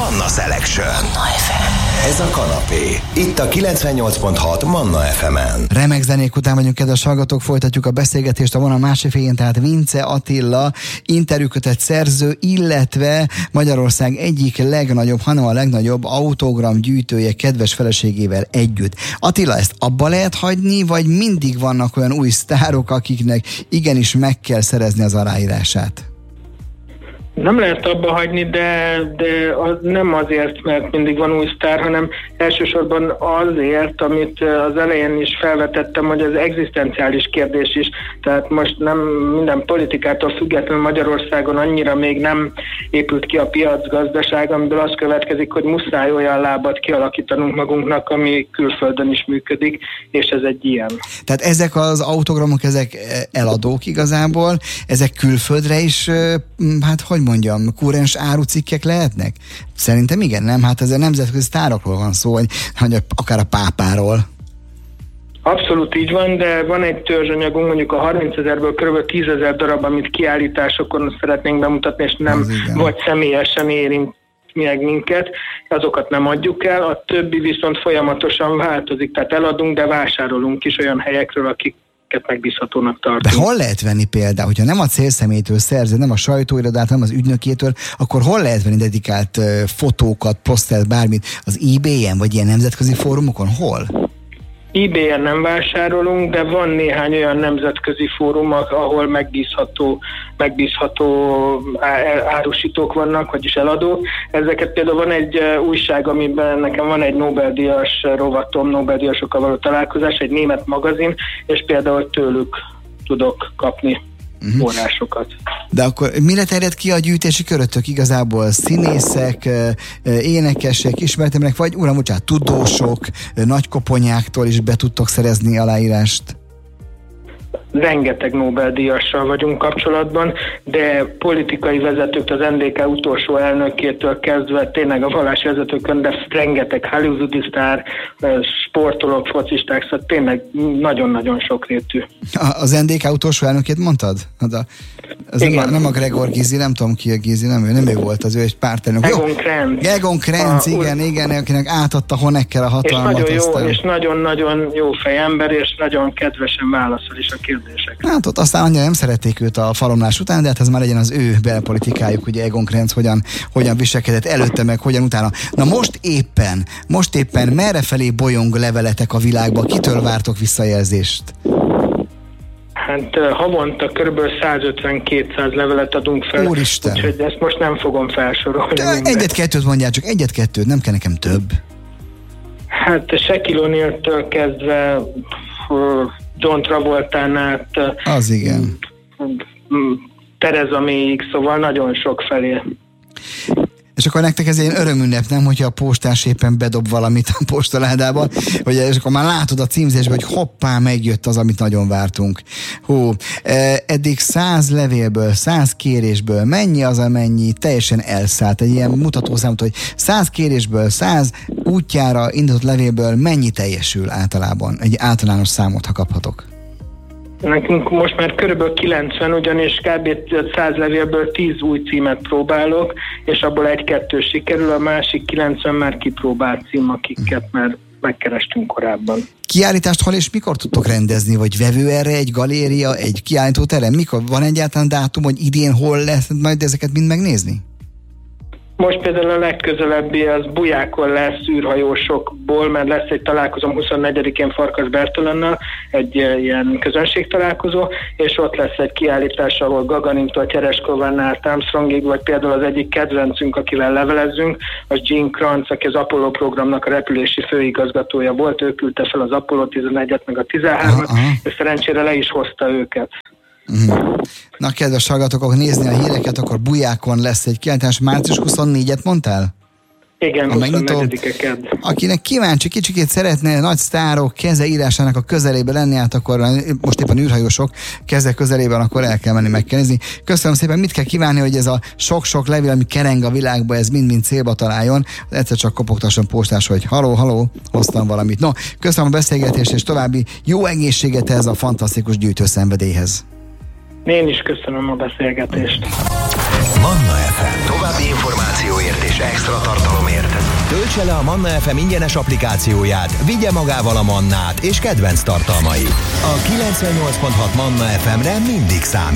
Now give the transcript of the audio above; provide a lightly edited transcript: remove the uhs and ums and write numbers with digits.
Manna Selection. Ez a kanapé. Itt a 98.6 Manna FM-en. Remek zenék után vagyunk, kedves hallgatók, folytatjuk a beszélgetést a vonal másik végén, tehát Vince Attila, interjúkötet szerző, illetve Magyarország egyik legnagyobb, hanem a legnagyobb autogram gyűjtője kedves feleségével együtt. Attila, ezt abba lehet hagyni, vagy mindig vannak olyan új sztárok, akiknek igenis meg kell szerezni az aláírását? Nem lehet abba hagyni, de nem azért, mert mindig van új sztár, hanem elsősorban azért, amit az elején is felvetettem, hogy az egzisztenciális kérdés is. Tehát most nem minden politikától függetlenül Magyarországon annyira még nem épült ki a piacgazdaság, amiből az következik, hogy muszáj olyan lábat kialakítanunk magunknak, ami külföldön is működik, és ez egy ilyen. Tehát ezek az autogramok, ezek eladók igazából, ezek külföldre is, hát hogy mondjam, kúrens árucikkek lehetnek? Szerintem igen, nem? Hát ez a nemzetközi sztárokról van szó, vagy akár a pápáról. Abszolút így van, de van egy törzsanyagunk, mondjuk a 30 000-ből kb. 10 000 darab, amit kiállításokon szeretnénk bemutatni, és nem vagy személyesen érint meg minket, azokat nem adjuk el, a többi viszont folyamatosan változik, tehát eladunk, de vásárolunk is olyan helyekről, akik megbízhatónak tartunk. De hol lehet venni például, hogyha nem a célszemélytől szerzed, nem a sajtóirodát, nem az ügynökétől, akkor hol lehet venni dedikált fotókat, posztert, bármit? Az eBay-en, vagy ilyen nemzetközi fórumokon? Hol? eBay-en nem vásárolunk, de van néhány olyan nemzetközi fórum, ahol megbízható árusítók vannak, vagyis eladók. Ezeket például van egy újság, amiben nekem van egy Nobel-díjas rovatom, Nobel-díjasokkal való találkozás, egy német magazin, és például tőlük tudok kapni forrásokat. De akkor mire terjed ki a gyűjtési köröttök? Igazából színészek, énekesek, ismertemek, vagy uram, bocsánat, tudósok, nagykoponyáktól is be tudtok szerezni aláírást? Rengeteg Nobel-díjassal vagyunk kapcsolatban, de politikai vezetők, az NDK utolsó elnökétől kezdve tényleg a vallási vezetőkön, de rengeteg hollywoodi sztár, sportolók, focisták, szóval tényleg nagyon-nagyon sokrétű. Az NDK utolsó elnökét mondtad? Nem a Gregor Gysi, nem tudom ki a Gysi, nem ő volt, az ő egy pártelnök. Egon Krenz, igen, akinek átadta Honecker a hatalmat. És nagyon-nagyon jó fejember, és nagyon kedvesen válaszol is a kérdések. Hát ott aztán annyira nem szerették őt a falomlás után, de hát ez már legyen az ő belpolitikájuk, ugye Egon Krenz hogyan viselkedett előtte, meg hogyan utána. Na most éppen merre felé bolyong leveletek a világba? Kitől vártok visszajelzést? Hát havonta kb. 150-200 levelet adunk fel, Úristen. Úgyhogy ezt most nem fogom felsorolni. Egyet-kettőt mondjál, csak egyet-kettőt, nem kell nekem több. Hát Shaquille O'Neal-től kezdve John Travoltán át, az igen. Theresa Mayig, szóval nagyon sok felé. És akkor nektek ez ilyen örömünnep, nem, hogyha a postás éppen bedob valamit a postaládába, és akkor már látod a címzésben, hogy hoppá, megjött az, amit nagyon vártunk. Eddig 100 levélből, 100 kérésből mennyi az, amennyi teljesen elszállt? Egy ilyen mutatószámot, hogy 100 kérésből, 100 útjára indított levélből mennyi teljesül általában? Egy általános számot, ha kaphatok. Nekünk most már körülbelül 90, ugyanis kb. 100 levélből 10 új címet próbálok, és abból 1-2 sikerül, a másik 90 már kipróbált cím, akiket már megkerestünk korábban. Kiállítást hol és mikor tudtok rendezni? Vagy vevő erre, egy galéria, egy kiállítóterem? Mikor van egyáltalán dátum, hogy idén hol lesz majd ezeket mind megnézni? Most például a legközelebbi az Bujákon lesz űrhajósokból, mert lesz egy találkozom 24-én Farkas Bertalannal, egy ilyen közönségtalálkozó, és ott lesz egy kiállítás, ahol Gagarintól Tereshkován át Armstrongig, vagy például az egyik kedvencünk, akivel levelezzünk, az Gene Kranz, aki az Apollo programnak a repülési főigazgatója volt, ő küldte fel az Apollo 11-et, meg a 13-at, és szerencsére le is hozta őket. Na, kedves hallgatók, akkor nézni a híreket, akkor Bujákon lesz egy kiállítás. Március 24-et mondtál? Igen, 24-e kedd. Akinek kíváncsi, kicsikét szeretne nagy sztárok keze írásának a közelébe lenni, hát akkor most éppen űrhajósok keze közelében, akkor el kell menni, meg kell nézni. Köszönöm szépen, mit kell kívánni, hogy ez a sok-sok levél, ami kereng a világba, ez mind-mind célba találjon. Egyszer csak kopogtasson postás, hogy haló, hoztam valamit. No, köszönöm a beszélgetést, és további jó egészséget ez a fantasztikus gyűjtőszenvedélyhez. Én is köszönöm a beszélgetést. Manna FM. További információért és extra tartalom Töltse le a Manna FM ingyenes applikációját, vigye magával a Mannát és kedvenc tartalmait. A 98.6 Manna FM-re mindig számít.